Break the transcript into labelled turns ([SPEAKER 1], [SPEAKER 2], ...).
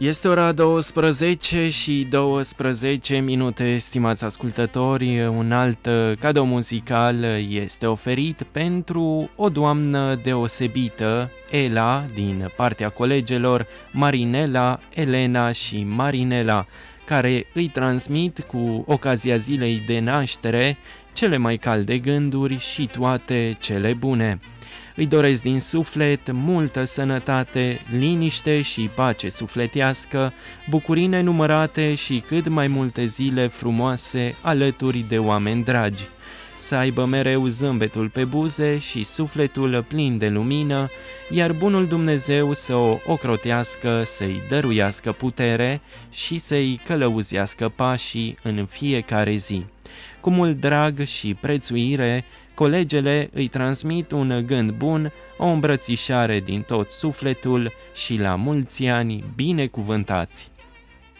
[SPEAKER 1] Este ora 12 și 12 minute, stimați ascultători. Un alt cadou muzical este oferit pentru o doamnă deosebită, Ela, din partea colegelor Marinela, Elena și Marinela, care îi transmit cu ocazia zilei de naștere cele mai calde gânduri și toate cele bune. Îi doresc din suflet multă sănătate, liniște și pace sufletească, bucurii nenumărate și cât mai multe zile frumoase alături de oameni dragi. Să aibă mereu zâmbetul pe buze și sufletul plin de lumină, iar bunul Dumnezeu să o ocrotească, să-i dăruiască putere și să-i călăuzească pașii în fiecare zi. Cu mult drag și prețuire, colegele îi transmit un gând bun, o îmbrățișare din tot sufletul și la mulți ani binecuvântați!